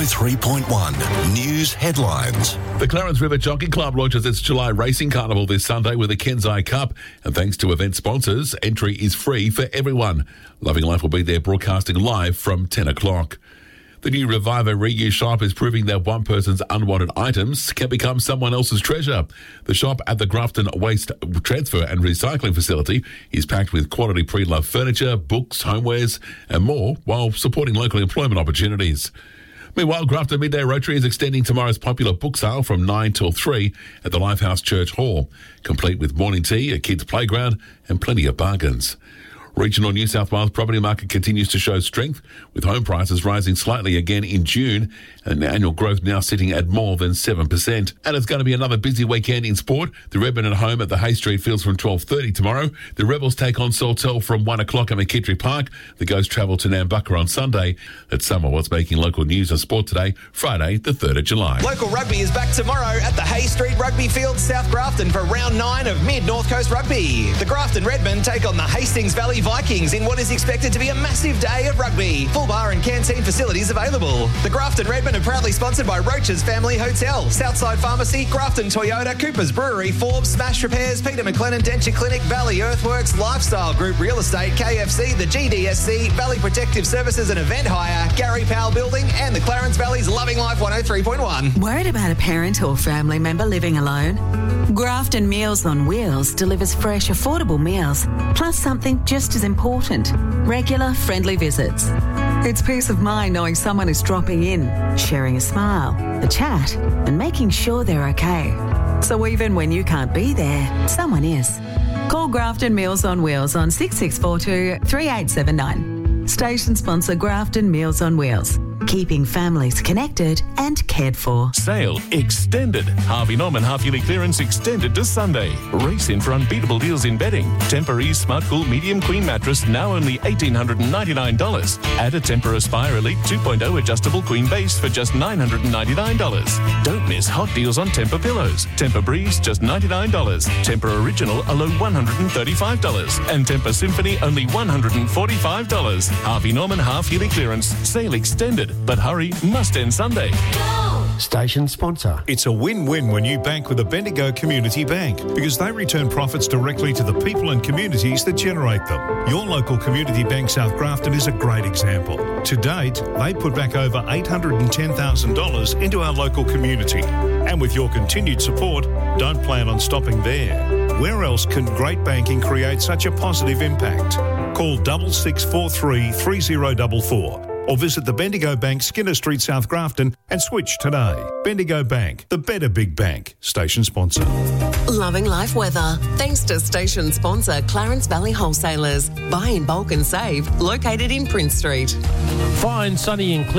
103.1 News Headlines. The Clarence River Jockey Club launches its July Racing Carnival this Sunday with the Kensai Cup. And thanks to event sponsors, entry is free for everyone. Loving Life will be there broadcasting live from 10 o'clock. The new Reviver reuse shop is proving that one person's unwanted items can become someone else's treasure. The shop at the Grafton Waste Transfer and Recycling Facility is packed with quality pre-loved furniture, books, homewares and more while supporting local employment opportunities. Meanwhile, Grafton Midday Rotary is extending tomorrow's popular book sale from 9 till 3 at the Lifehouse Church Hall, complete with morning tea, a kids' playground and plenty of bargains. Regional New South Wales property market continues to show strength, with home prices rising slightly again in June and annual growth now sitting at more than 7%. And it's going to be another busy weekend in sport. The Redmen at home at the Hay Street Fields from 12:30 tomorrow. The Rebels take on Saltell from 1 o'clock at McKittrick Park. The Ghosts travel to Nambucca on Sunday. That's some of what's making local news and sport today, Friday the 3rd of July. Local rugby is back tomorrow at the Hay Street Rugby Field, South Grafton for round 9 of Mid-North Coast Rugby. The Grafton Redmen take on the Hastings Valley Vikings in what is expected to be a massive day of rugby. Full bar and canteen facilities available. The Grafton Redmen are proudly sponsored by Roach's Family Hotel, Southside Pharmacy, Grafton Toyota, Cooper's Brewery, Forbes, Smash Repairs, Peter McLennan Denture Clinic, Valley Earthworks, Lifestyle Group Real Estate, KFC, the GDSC, Valley Protective Services and Event Hire, Gary Powell Building and the Clarence Valley's Loving Life 103.1. Worried about a parent or family member living alone? Grafton Meals on Wheels delivers fresh, affordable meals, plus something just as important, regular, friendly visits. It's peace of mind knowing someone is dropping in, sharing a smile, a chat, and making sure they're okay. So even when you can't be there, someone is. Call Grafton Meals on Wheels on 6642 3879. Station sponsor Grafton Meals on Wheels. Keeping families connected and cared for. Sale extended. Harvey Norman half-yearly clearance extended to Sunday. Race in for unbeatable deals in bedding. Tempur Smart Cool Medium Queen Mattress now only $1,899. Add a Tempur Aspire Elite 2.0 adjustable queen base for just $999. Don't miss hot deals on Tempur pillows. Tempur Breeze just $99. Tempur Original a low $135. And Tempur Symphony only $145. Harvey Norman half-yearly clearance. Sale extended. But hurry, must end Sunday. Station sponsor. It's a win-win when you bank with a Bendigo Community Bank because they return profits directly to the people and communities that generate them. Your local community bank South Grafton is a great example. To date, they put back over $810,000 into our local community. And with your continued support, don't plan on stopping there. Where else can great banking create such a positive impact? Call 6643 3044. Or visit the Bendigo Bank, Skinner Street, South Grafton and switch today. Bendigo Bank, the better big bank. Station sponsor. Loving life weather. Thanks to station sponsor Clarence Valley Wholesalers. Buy in bulk and save. Located in Prince Street. Fine, sunny and clear.